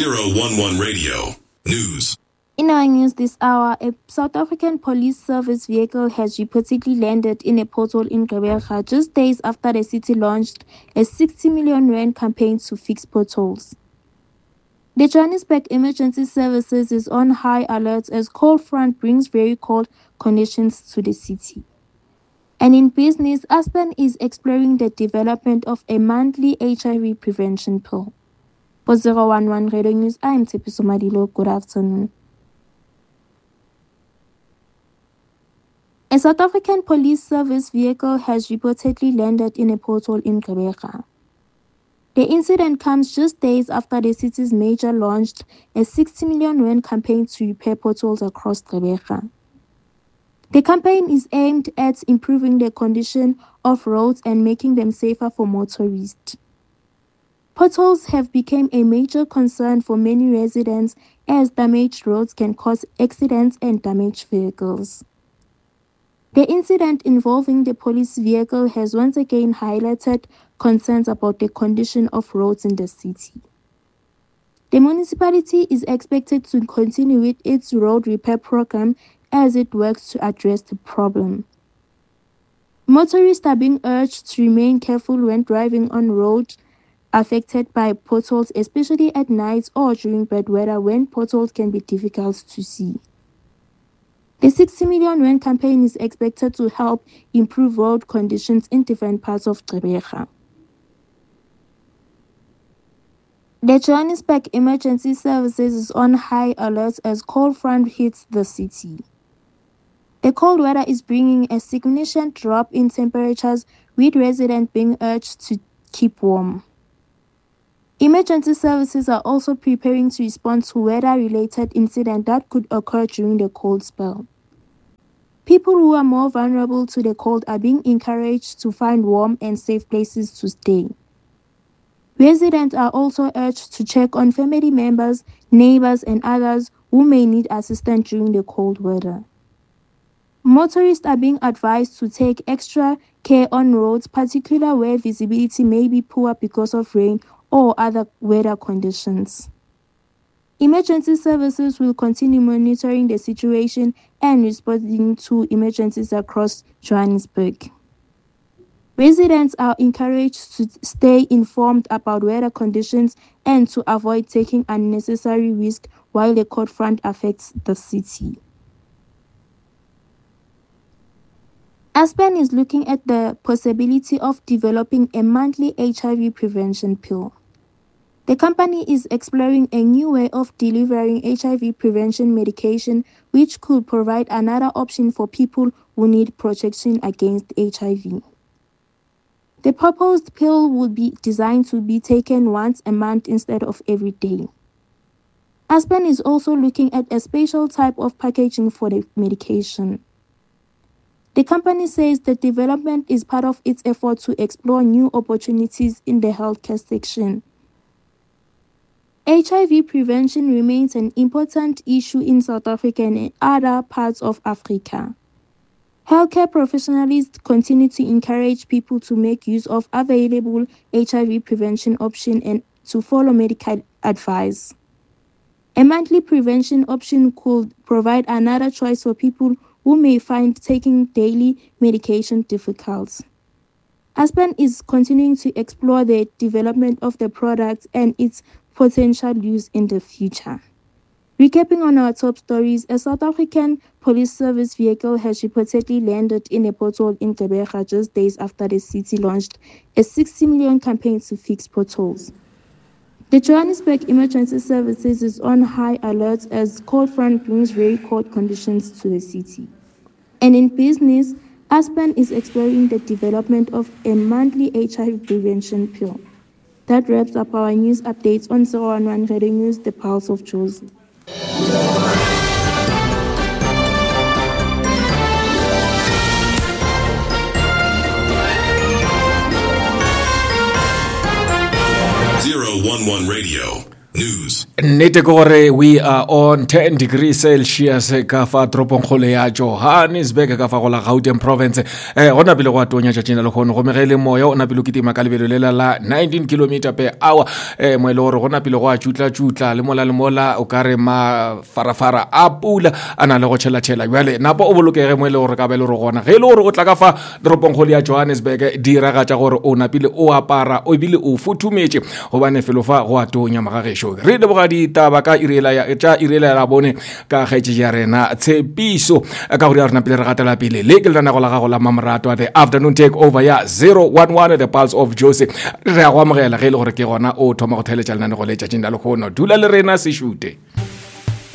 011 Radio News. In our news this hour, a South African police service vehicle has reportedly landed in a pothole in Gqeberha just days after the city launched a 60 million rand campaign to fix potholes. The Johannesburg Emergency Services is on high alert as cold front brings very cold conditions to the city. And in business, Aspen is exploring the development of a monthly HIV prevention pill. For 011 Radio News, I am Tshepiso Madilo. Good afternoon. A South African police service vehicle has reportedly landed in a pothole in Gqeberha. The incident comes just days after the city's mayor launched a 60 million rand campaign to repair potholes across Gqeberha. The campaign is aimed at improving the condition of roads and making them safer for motorists. Potholes have become a major concern for many residents as damaged roads can cause accidents and damage vehicles. The incident involving the police vehicle has once again highlighted concerns about the condition of roads in the city. The municipality is expected to continue with its road repair program as it works to address the problem. Motorists are being urged to remain careful when driving on roads affected by potholes, especially at night or during bad weather when potholes can be difficult to see. The 60 million rand campaign is expected to help improve road conditions in different parts of Gqeberha. The Johannesburg Emergency Services is on high alert as cold front hits the city. The cold weather is bringing a significant drop in temperatures, with residents being urged to keep warm. Emergency services are also preparing to respond to weather-related incidents that could occur during the cold spell. People who are more vulnerable to the cold are being encouraged to find warm and safe places to stay. Residents are also urged to check on family members, neighbors, and others who may need assistance during the cold weather. Motorists are being advised to take extra care on roads, particularly where visibility may be poor because of rain or other weather conditions. Emergency services will continue monitoring the situation and responding to emergencies across Johannesburg. Residents are encouraged to stay informed about weather conditions and to avoid taking unnecessary risks while the cold front affects the city. Aspen is looking at the possibility of developing a monthly HIV prevention pill. The company is exploring a new way of delivering HIV prevention medication, which could provide another option for people who need protection against HIV. The proposed pill would be designed to be taken once a month instead of every day. Aspen is also looking at a special type of packaging for the medication. The company says the development is part of its effort to explore new opportunities in the healthcare section. HIV prevention remains an important issue in South Africa and in other parts of Africa. Healthcare professionals continue to encourage people to make use of available HIV prevention options and to follow medical advice. A monthly prevention option could provide another choice for people who may find taking daily medication difficult. Aspen is continuing to explore the development of the product and its potential use in the future. Recapping on our top stories, a South African police service vehicle has reportedly landed in a pothole in Gqeberha just days after the city launched a 60 million campaign to fix potholes. The Johannesburg Emergency Services is on high alert as cold front brings very cold conditions to the city. And in business, Aspen is exploring the development of a monthly HIV prevention pill. That wraps up our news updates on 011 Radio News, the Pulse of Jozi. Zero 11 Radio. News. Nnete ke gore we are on 10 degrees Celsius ka fa tropongkgolo ya Johannesburg ka fa go la Gauteng province. Go na pele go atonya tša tšena le kgono go megele moya o na pele o kitima ka lebelo lela la 19 km per hour. Mo e le gore go na pele go a tšutla le mola o ka re mafarafara a pula a na le go tšhela jwale napa o bolokege mo e le gore ka be le re gona ge e le gore o tla ka fa tropongkgolo ya Johannesburg diragatša gore o na pele o apara o bile o futhumetše gobane felo fa go atonya magagešo re le boga ditaba ka irela la bone ka kgetše ya rena tshepiso ka gore ya rena pele re gatela pele le ke le nako la gago la mamorato the afternoon take over ya 011 the pulse of Jose re a go amogela ge e le gore ke gona o thoma go theletša lenane go letšatšeng la lekgono dula le rena se šute.